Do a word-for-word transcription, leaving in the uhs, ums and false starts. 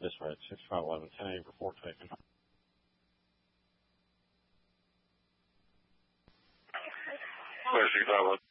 Dispatch six five one one, ten eight report taken. Six five one.